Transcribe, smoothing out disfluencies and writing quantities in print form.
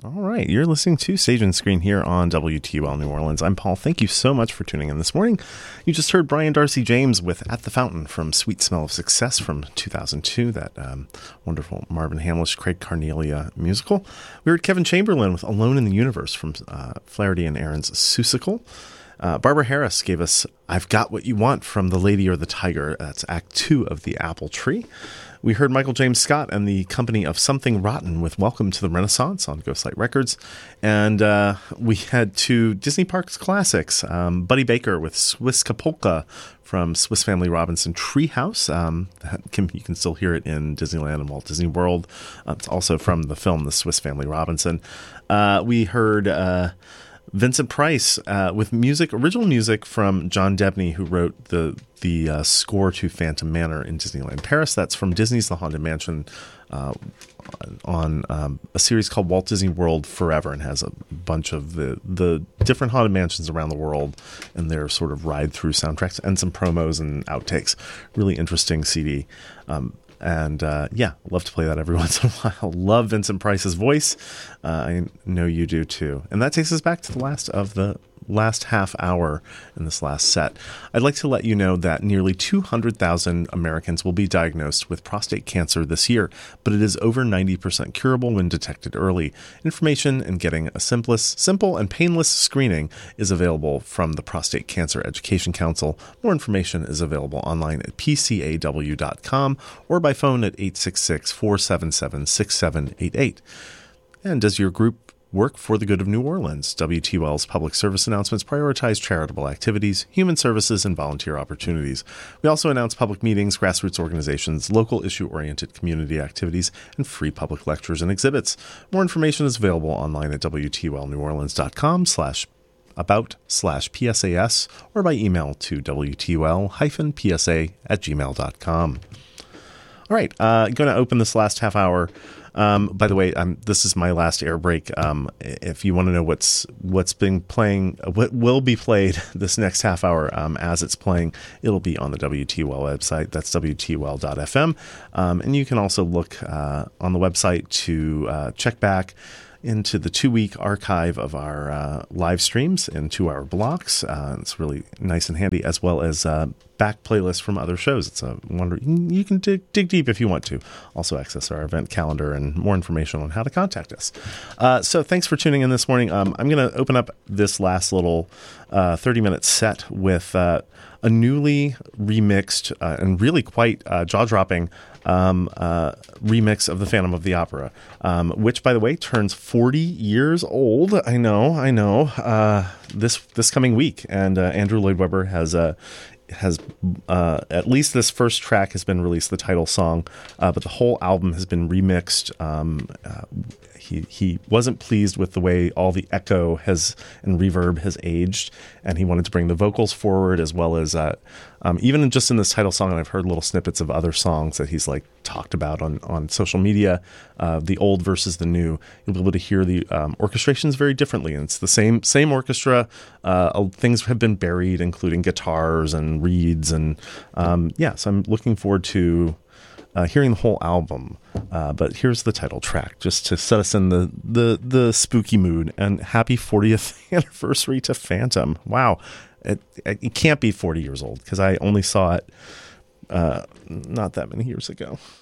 All right, you're listening to Stage and Screen here on WTUL New Orleans. I'm Paul. Thank you so much for tuning in this morning. You just heard Brian Darcy James with At the Fountain from Sweet Smell of Success from 2002, that wonderful Marvin Hamlish, Craig Carnelia musical. We heard Kevin Chamberlain with Alone in the Universe from Flaherty and Aaron's Seussical. Barbara Harris gave us I've Got What You Want from The Lady or the Tiger. That's Act 2 of The Apple Tree. We heard Michael James Scott and the Company of Something Rotten with Welcome to the Renaissance on Ghostlight Records. And we had two Disney Parks classics, Buddy Baker with Swiss Capolka from Swiss Family Robinson Treehouse. You can still hear it in Disneyland and Walt Disney World. It's also from the film The Swiss Family Robinson. We heard Vincent Price with original music from John Debney, who wrote the score to Phantom Manor in Disneyland Paris. That's from Disney's The Haunted Mansion on a series called Walt Disney World Forever, and has a bunch of the different haunted mansions around the world and their sort of ride-through soundtracks and some promos and outtakes. Really interesting CD. Love to play that every once in a while. Love Vincent Price's voice. I know you do too. And that takes us back to the last half hour in this last set. I'd like to let you know that nearly 200,000 Americans will be diagnosed with prostate cancer this year, but it is over 90% curable when detected early. Information and getting a simple and painless screening is available from the Prostate Cancer Education Council. More information is available online at pcaw.com or by phone at 866-477-6788. And does your group work for the good of New Orleans? WTUL's public service announcements prioritize charitable activities, human services, and volunteer opportunities. We also announce public meetings, grassroots organizations, local issue-oriented community activities, and free public lectures and exhibits. More information is available online at WTULNewOrleans.com/about/PSAS or by email to WTUL-PSA@gmail.com. All right, going to open this last half hour. By the way, this is my last air break. If you want to know what's been playing, what will be played this next half hour as it's playing, it'll be on the WTUL website. That's WTUL.FM. And you can also look on the website to check back into the 2-week archive of our live streams in 2-hour blocks. It's really nice and handy, as well as back playlists from other shows. It's a wonder. You can dig deep if you want to. Also access our event calendar and more information on how to contact us. So thanks for tuning in this morning. I'm going to open up this last little 30-minute set with a newly remixed and really quite jaw-dropping remix of the Phantom of the Opera, which, by the way, turns 40 years old. I know. This coming week, and Andrew Lloyd Webber has at least this first track has been released, the title song, but the whole album has been remixed. He wasn't pleased with the way all the echo and reverb has aged, and he wanted to bring the vocals forward, as well as even just in this title song. And I've heard little snippets of other songs that he's talked about on social media, the old versus the new. You'll be able to hear the orchestrations very differently, and it's the same orchestra. Things have been buried, including guitars and reeds, and so I'm looking forward to hearing the whole album. But here's the title track, just to set us in the spooky mood. And happy 40th anniversary to Phantom. Wow. It can't be 40 years old, because I only saw it not that many years ago.